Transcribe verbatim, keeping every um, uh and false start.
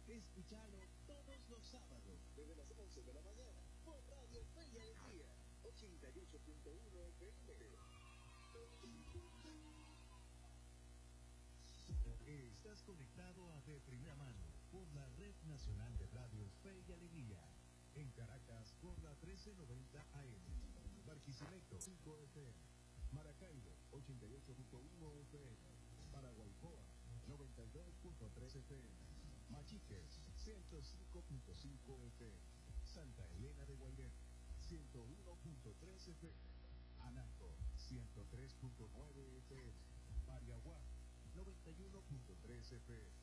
Escúchalo todos los sábados, desde las once de la mañana, por Radio Fe y Alegría, ochenta y ocho punto uno F M. Estás conectado a De Primera Mano por la Red Nacional de Radio Fe y Alegría. En Caracas por la trece noventa A M. Barquisimeto cinco F M. Maracaibo ochenta y ocho punto uno F M. Paraguaypoa noventa y dos punto tres F M. Machiques ciento cinco punto cinco F M. Santa Elena de Guairén ciento uno punto tres F M. Anaco ciento tres punto nueve F M. Pariaguá noventa y uno punto tres F M.